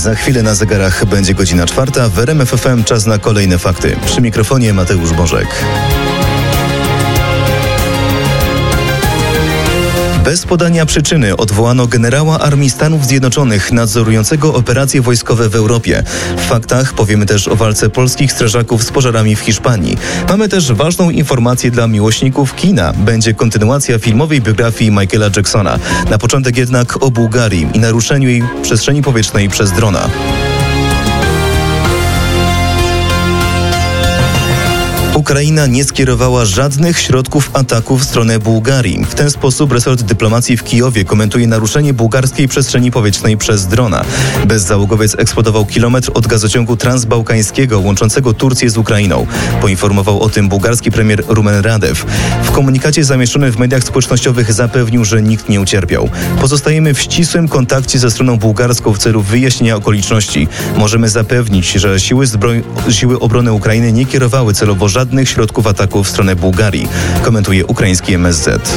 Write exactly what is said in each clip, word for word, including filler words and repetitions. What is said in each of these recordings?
Za chwilę na zegarach będzie godzina czwarta. W R M F F M czas na kolejne fakty. Przy mikrofonie Mateusz Bożek. Bez podania przyczyny odwołano generała Armii Stanów Zjednoczonych nadzorującego operacje wojskowe w Europie. W faktach powiemy też o walce polskich strażaków z pożarami w Hiszpanii. Mamy też ważną informację dla miłośników kina. Będzie kontynuacja filmowej biografii Michaela Jacksona. Na początek jednak o Bułgarii i naruszeniu jej przestrzeni powietrznej przez drona. Ukraina nie skierowała żadnych środków ataku w stronę Bułgarii. W ten sposób resort dyplomacji w Kijowie komentuje naruszenie bułgarskiej przestrzeni powietrznej przez drona. Bezzałogowiec eksplodował kilometr od gazociągu transbałkańskiego łączącego Turcję z Ukrainą. Poinformował o tym bułgarski premier Rumen Radew. W komunikacie zamieszczonym w mediach społecznościowych zapewnił, że nikt nie ucierpiał. Pozostajemy w ścisłym kontakcie ze stroną bułgarską w celu wyjaśnienia okoliczności. Możemy zapewnić, że siły, zbroj... siły obrony Ukrainy nie kierowały celowo żadnych środków ataku w stronę Bułgarii, komentuje ukraiński M S Z.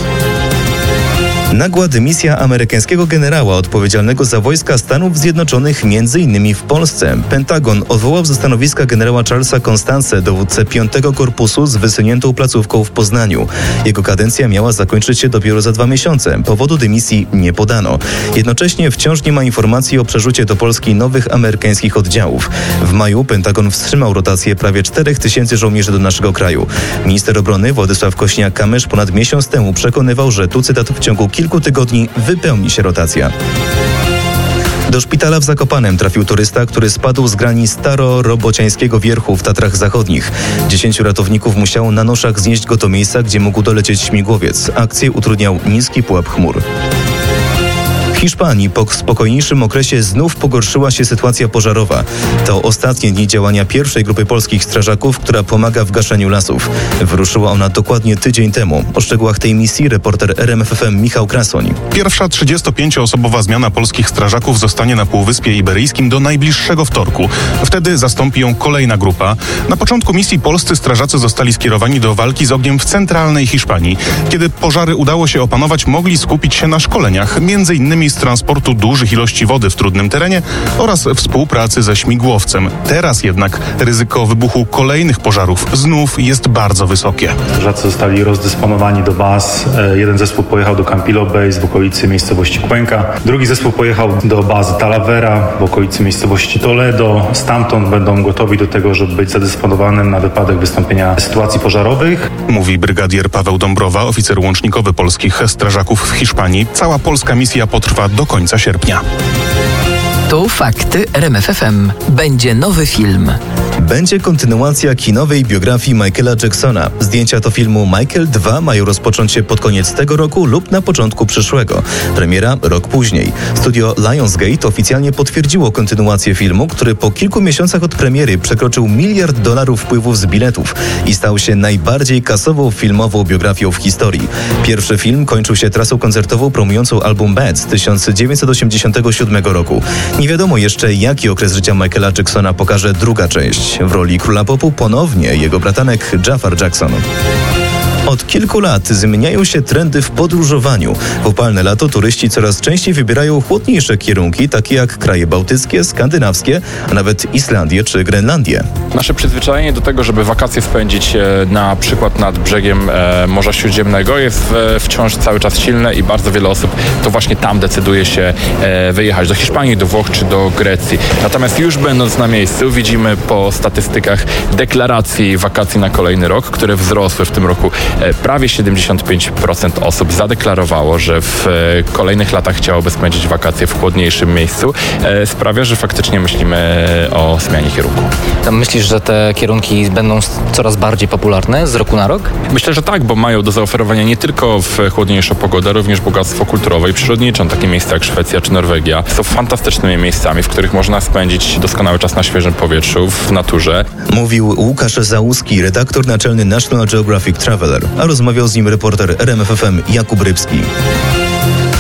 Nagła dymisja amerykańskiego generała odpowiedzialnego za wojska Stanów Zjednoczonych między innymi w Polsce. Pentagon odwołał ze stanowiska generała Charlesa Constance, dowódcę piątego Korpusu z wysuniętą placówką w Poznaniu. Jego kadencja miała zakończyć się dopiero za dwa miesiące. Powodu dymisji nie podano. Jednocześnie wciąż nie ma informacji o przerzucie do Polski nowych amerykańskich oddziałów. W maju Pentagon wstrzymał rotację prawie czterech tysięcy żołnierzy do naszego kraju. Minister obrony Władysław Kośniak-Kamysz ponad miesiąc temu przekonywał, że tu cytat w ciągu kilku tygodni wypełni się rotacja. Do szpitala w Zakopanem trafił turysta, który spadł z grani Staro-Robociańskiego Wierchu w Tatrach Zachodnich. Dziesięciu ratowników musiało na noszach znieść go do miejsca, gdzie mógł dolecieć śmigłowiec. Akcję utrudniał niski pułap chmur. W Hiszpanii po spokojniejszym okresie znów pogorszyła się sytuacja pożarowa. To ostatnie dni działania pierwszej grupy polskich strażaków, która pomaga w gaszeniu lasów. Wyruszyła ona dokładnie tydzień temu. O szczegółach tej misji reporter R M F F M Michał Krasoń. Pierwsza trzydziestopięcioosobowa zmiana polskich strażaków zostanie na Półwyspie Iberyjskim do najbliższego wtorku. Wtedy zastąpi ją kolejna grupa. Na początku misji polscy strażacy zostali skierowani do walki z ogniem w centralnej Hiszpanii. Kiedy pożary udało się opanować, mogli skupić się na szkoleniach, między innymi z transportu dużych ilości wody w trudnym terenie oraz współpracy ze śmigłowcem. Teraz jednak ryzyko wybuchu kolejnych pożarów znów jest bardzo wysokie. Strażacy zostali rozdysponowani do baz. Jeden zespół pojechał do Campillo Base w okolicy miejscowości Cuenca. Drugi zespół pojechał do bazy Talavera w okolicy miejscowości Toledo. Stamtąd będą gotowi do tego, żeby być zadysponowanym na wypadek wystąpienia sytuacji pożarowych. Mówi brygadier Paweł Dąbrowa, oficer łącznikowy polskich strażaków w Hiszpanii. Cała polska misja potrwa do końca sierpnia. Tu fakty R M F F M. Będzie nowy film. Będzie kontynuacja kinowej biografii Michaela Jacksona. Zdjęcia do filmu Michael dwa mają rozpocząć się pod koniec tego roku lub na początku przyszłego. Premiera rok później. Studio Lionsgate oficjalnie potwierdziło kontynuację filmu, który po kilku miesiącach od premiery przekroczył miliard dolarów wpływów z biletów i stał się najbardziej kasową filmową biografią w historii. Pierwszy film kończył się trasą koncertową promującą album Bad z tysiąc dziewięćset osiemdziesiątego siódmego roku. Nie wiadomo jeszcze, jaki okres życia Michaela Jacksona pokaże druga część. W roli króla popu ponownie jego bratanek Jafar Jackson. Od kilku lat zmieniają się trendy w podróżowaniu. W upalne lato turyści coraz częściej wybierają chłodniejsze kierunki, takie jak kraje bałtyckie, skandynawskie, a nawet Islandię czy Grenlandię. Nasze przyzwyczajenie do tego, żeby wakacje spędzić na przykład nad brzegiem e, Morza Śródziemnego jest e, wciąż cały czas silne i bardzo wiele osób to właśnie tam decyduje się e, wyjechać do Hiszpanii, do Włoch czy do Grecji. Natomiast już będąc na miejscu widzimy po statystykach deklaracji wakacji na kolejny rok, które wzrosły w tym roku. Prawie siedemdziesiąt pięć procent osób zadeklarowało, że w kolejnych latach chciałoby spędzić wakacje w chłodniejszym miejscu. Sprawia, że faktycznie myślimy o zmianie kierunku. Myślisz, że te kierunki będą coraz bardziej popularne z roku na rok? Myślę, że tak, bo mają do zaoferowania nie tylko w chłodniejszą pogodę, również bogactwo kulturowe i przyrodnicze. Takie miejsca jak Szwecja czy Norwegia są fantastycznymi miejscami, w których można spędzić doskonały czas na świeżym powietrzu, w naturze. Mówił Łukasz Załuski, redaktor naczelny National Geographic Traveler, a rozmawiał z nim reporter R M F F M Jakub Rybski.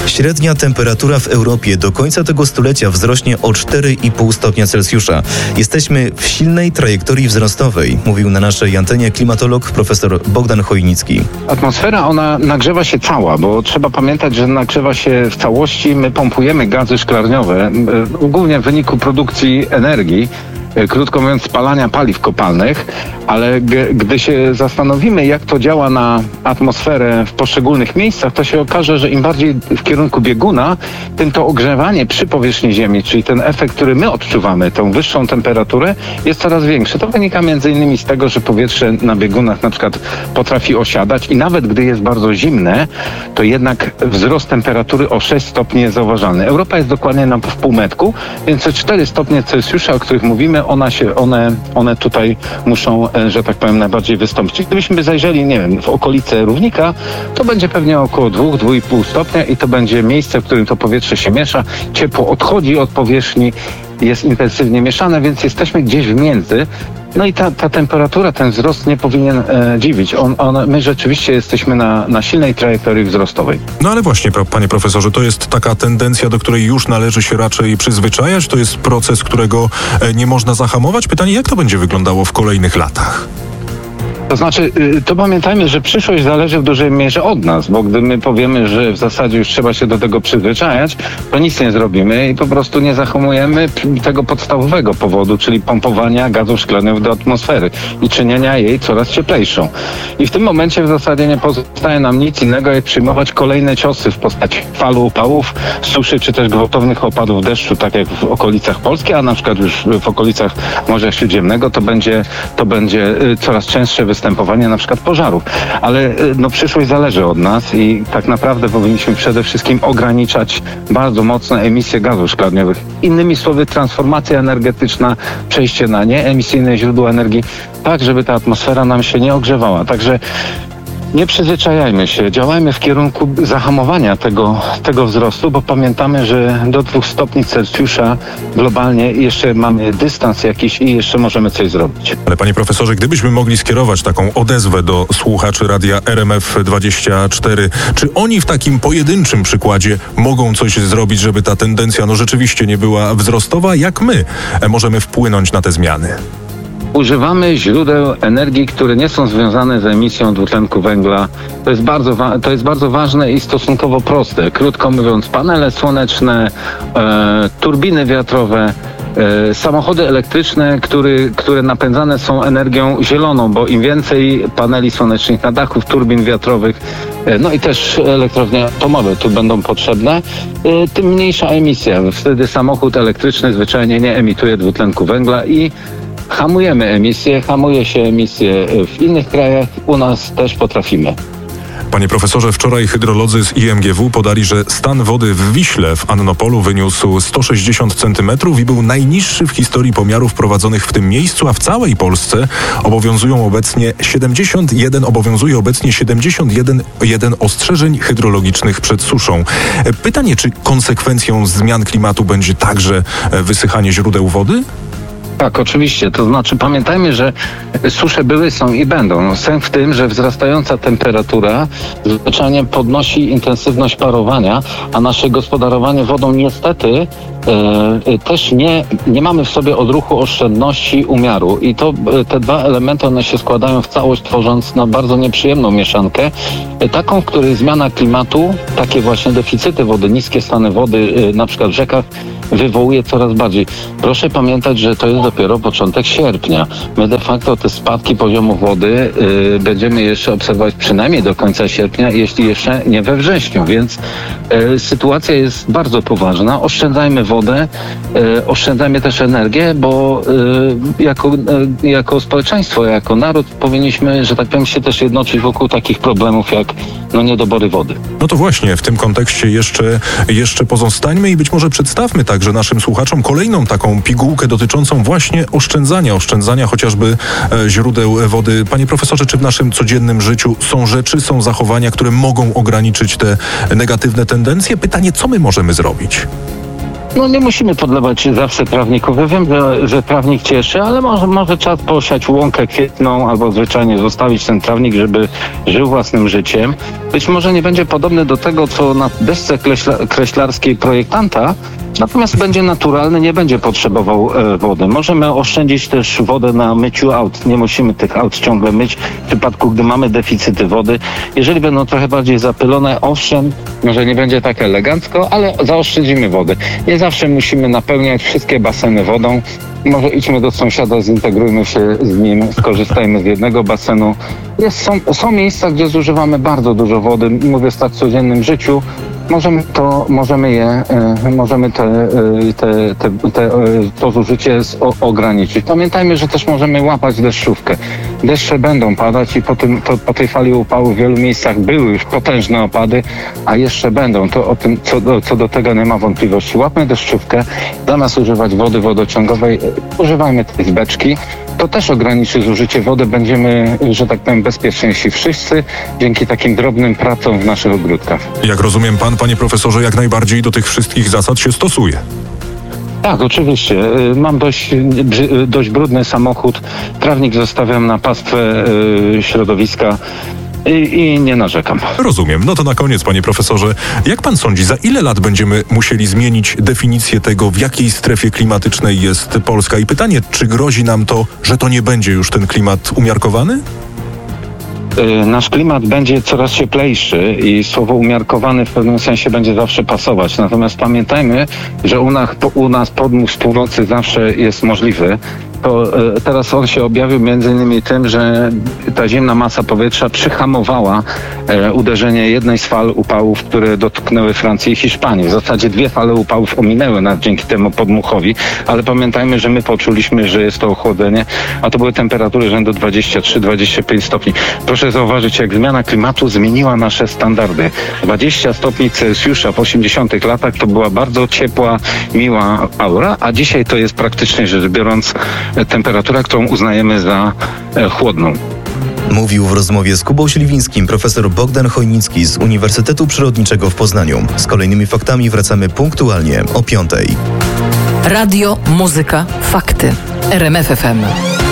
Średnia temperatura w Europie do końca tego stulecia wzrośnie o cztery i pół stopnia Celsjusza. Jesteśmy w silnej trajektorii wzrostowej, mówił na naszej antenie klimatolog profesor Bogdan Chojnicki. Atmosfera, ona nagrzewa się cała, bo trzeba pamiętać, że nagrzewa się w całości. My pompujemy gazy szklarniowe, głównie w wyniku produkcji energii, krótko mówiąc spalania paliw kopalnych, ale g- gdy się zastanowimy, jak to działa na atmosferę w poszczególnych miejscach, to się okaże, że im bardziej w kierunku bieguna, tym to ogrzewanie przy powierzchni Ziemi, czyli ten efekt, który my odczuwamy, tą wyższą temperaturę, jest coraz większy. To wynika między innymi z tego, że powietrze na biegunach na przykład potrafi osiadać i nawet gdy jest bardzo zimne, to jednak wzrost temperatury o sześć stopni jest zauważalny. Europa jest dokładnie na półmetku, więc te cztery stopnie Celsjusza, o których mówimy, Ona się, one, one tutaj muszą, że tak powiem, najbardziej wystąpić. Gdybyśmy zajrzeli, nie wiem, w okolice równika, to będzie pewnie około dwa do dwóch i pół stopnia i to będzie miejsce, w którym to powietrze się miesza, ciepło odchodzi od powierzchni, jest intensywnie mieszane, więc jesteśmy gdzieś w między. No i ta, ta temperatura, ten wzrost nie powinien e, dziwić. On, on, my rzeczywiście jesteśmy na, na silnej trajektorii wzrostowej. No ale właśnie, panie profesorze, to jest taka tendencja, do której już należy się raczej przyzwyczajać. To jest proces, którego nie można zahamować. Pytanie, jak to będzie wyglądało w kolejnych latach? To znaczy, to pamiętajmy, że przyszłość zależy w dużej mierze od nas, bo gdy my powiemy, że w zasadzie już trzeba się do tego przyzwyczajać, to nic nie zrobimy i po prostu nie zahamujemy tego podstawowego powodu, czyli pompowania gazów szklarnych do atmosfery i czynienia jej coraz cieplejszą. I w tym momencie w zasadzie nie pozostaje nam nic innego, jak przyjmować kolejne ciosy w postaci fal upałów, suszy czy też gwałtownych opadów deszczu, tak jak w okolicach Polski, a na przykład już w okolicach Morza Śródziemnego to będzie, to będzie coraz częstsze występowanie na przykład pożarów. Ale no, przyszłość zależy od nas i tak naprawdę powinniśmy przede wszystkim ograniczać bardzo mocno emisję gazów szklarniowych. Innymi słowy, transformacja energetyczna, przejście na nieemisyjne źródła energii, tak żeby ta atmosfera nam się nie ogrzewała. Także nie przyzwyczajajmy się, działajmy w kierunku zahamowania tego, tego wzrostu, bo pamiętamy, że do dwóch stopni Celsjusza globalnie jeszcze mamy dystans jakiś i jeszcze możemy coś zrobić. Ale panie profesorze, gdybyśmy mogli skierować taką odezwę do słuchaczy radia R M F dwadzieścia cztery, czy oni w takim pojedynczym przykładzie mogą coś zrobić, żeby ta tendencja no rzeczywiście nie była wzrostowa? Jak my możemy wpłynąć na te zmiany? Używamy źródeł energii, które nie są związane z emisją dwutlenku węgla. To jest bardzo, wa- to jest bardzo ważne i stosunkowo proste. Krótko mówiąc, panele słoneczne, e, turbiny wiatrowe, e, samochody elektryczne, który, które napędzane są energią zieloną, bo im więcej paneli słonecznych na dachu, turbin wiatrowych, e, no i też elektrownie atomowe tu będą potrzebne, e, tym mniejsza emisja. Wtedy samochód elektryczny zwyczajnie nie emituje dwutlenku węgla i hamujemy emisję, hamuje się emisję w innych krajach, u nas też potrafimy. Panie profesorze, wczoraj hydrolodzy z I M G W podali, że stan wody w Wiśle w Annopolu wyniósł sto sześćdziesiąt centymetrów i był najniższy w historii pomiarów prowadzonych w tym miejscu, a w całej Polsce obowiązują obecnie siedemdziesiąt jeden, obowiązuje obecnie siedemdziesiąt jeden ostrzeżeń hydrologicznych przed suszą. Pytanie, czy konsekwencją zmian klimatu będzie także wysychanie źródeł wody? Tak, oczywiście. To znaczy pamiętajmy, że susze były, są i będą. No, sęk w tym, że wzrastająca temperatura zwyczajnie podnosi intensywność parowania, a nasze gospodarowanie wodą niestety e, też nie, nie mamy w sobie odruchu oszczędności umiaru. I to te dwa elementy, one się składają w całość, tworząc no, bardzo nieprzyjemną mieszankę. E, taką, w której zmiana klimatu, takie właśnie deficyty wody, niskie stany wody, e, na przykład w rzekach, wywołuje coraz bardziej. Proszę pamiętać, że to jest dopiero początek sierpnia. My de facto te spadki poziomu wody y, będziemy jeszcze obserwować przynajmniej do końca sierpnia, jeśli jeszcze nie we wrześniu, więc y, sytuacja jest bardzo poważna. Oszczędzajmy wodę, y, oszczędzajmy też energię, bo y, jako, y, jako społeczeństwo, jako naród powinniśmy, że tak powiem, się też jednoczyć wokół takich problemów jak no, niedobory wody. No to właśnie, w tym kontekście jeszcze, jeszcze pozostańmy i być może przedstawmy także naszym słuchaczom kolejną taką pigułkę dotyczącą właśnie oszczędzania, oszczędzania chociażby e, źródeł wody. Panie profesorze, czy w naszym codziennym życiu są rzeczy, są zachowania, które mogą ograniczyć te negatywne tendencje? Pytanie, co my możemy zrobić? No nie musimy podlewać zawsze trawników. Ja wiem, że, że trawnik cieszy, ale może, może trzeba posiać łąkę kwietną albo zwyczajnie zostawić ten trawnik, żeby żył własnym życiem. Być może nie będzie podobny do tego, co na desce kreśla, kreślarskiej projektanta, natomiast będzie naturalny, nie będzie potrzebował e, wody. Możemy oszczędzić też wodę na myciu aut. Nie musimy tych aut ciągle myć w przypadku, gdy mamy deficyty wody. Jeżeli będą trochę bardziej zapylone, owszem, może nie będzie tak elegancko, ale zaoszczędzimy wody. Nie zawsze musimy napełniać wszystkie baseny wodą. Może idźmy do sąsiada, zintegrujmy się z nim, skorzystajmy z jednego basenu. Jest, są, są miejsca, gdzie zużywamy bardzo dużo wody. Mówię w tak codziennym życiu. Możemy to, możemy je, e, możemy te, e, te, te, te, e, to zużycie o, ograniczyć. Pamiętajmy, że też możemy łapać deszczówkę. Deszcze będą padać i po, tym, to, po tej fali upału w wielu miejscach były już potężne opady, a jeszcze będą. To o tym, co do, co do tego nie ma wątpliwości. Łapmy deszczówkę, zamiast używać wody wodociągowej, używajmy tej z beczki. To też ograniczy zużycie wody. Będziemy, że tak powiem, bezpieczniejsi wszyscy dzięki takim drobnym pracom w naszych ogródkach. Jak rozumiem, pan, panie profesorze, jak najbardziej do tych wszystkich zasad się stosuje. Tak, oczywiście. Mam dość, dość brudny samochód. Trawnik zostawiam na pastwę środowiska. I, I nie narzekam. Rozumiem. No to na koniec, panie profesorze, jak pan sądzi, za ile lat będziemy musieli zmienić definicję tego, w jakiej strefie klimatycznej jest Polska? I pytanie, czy grozi nam to, że to nie będzie już ten klimat umiarkowany? Nasz klimat będzie coraz cieplejszy i słowo umiarkowany w pewnym sensie będzie zawsze pasować. Natomiast pamiętajmy, że u nas, u nas podmuch z północy zawsze jest możliwy. To e, teraz on się objawił między innymi tym, że ta zimna masa powietrza przyhamowała e, uderzenie jednej z fal upałów, które dotknęły Francji i Hiszpanii. W zasadzie dwie fale upałów ominęły nas dzięki temu podmuchowi, ale pamiętajmy, że my poczuliśmy, że jest to ochłodzenie, a to były temperatury rzędu dwadzieścia trzy dwadzieścia pięć stopni. Proszę zauważyć, jak zmiana klimatu zmieniła nasze standardy. dwadzieścia stopni Celsjusza w osiemdziesiątych latach to była bardzo ciepła, miła aura, a dzisiaj to jest praktycznie rzecz biorąc temperatura, którą uznajemy za e, chłodną. Mówił w rozmowie z Kubą Śliwińskim profesor Bogdan Chojnicki z Uniwersytetu Przyrodniczego w Poznaniu. Z kolejnymi faktami wracamy punktualnie o piątej. Radio, muzyka, fakty. R M F F M.